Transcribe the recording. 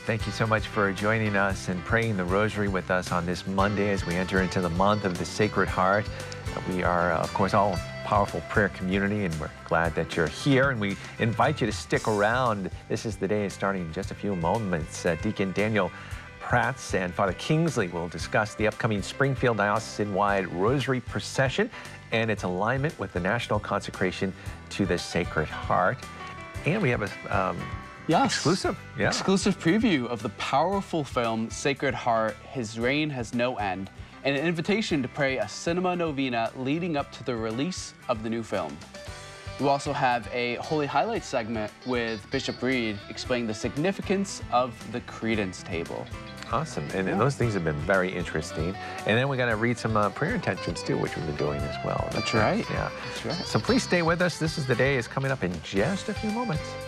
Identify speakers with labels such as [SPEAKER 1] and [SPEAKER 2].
[SPEAKER 1] Thank you so much for joining us and praying the rosary with us on this Monday as we enter into the month of the Sacred Heart. We are, of course, all a powerful prayer community, and we're glad that you're here, and we invite you to stick around. This is the day starting in just a few moments. Deacon Daniel Prats and Father Kingsley will discuss the upcoming Springfield Diocesan-wide Rosary Procession and its alignment with the national consecration to the Sacred Heart. And we have a exclusive
[SPEAKER 2] preview of the powerful film Sacred Heart, His Reign Has No End, and an invitation to pray a cinema novena leading up to the release of the new film. We'll also have a Holy Highlights segment with Bishop Reed explaining the significance of the credence table.
[SPEAKER 1] Awesome, and those things have been very interesting. And then we're going to read some prayer intentions too, which we've been doing as well.
[SPEAKER 2] That's right.
[SPEAKER 1] Yeah.
[SPEAKER 2] That's right.
[SPEAKER 1] So please stay with us. This is the Day is coming up in just a few moments.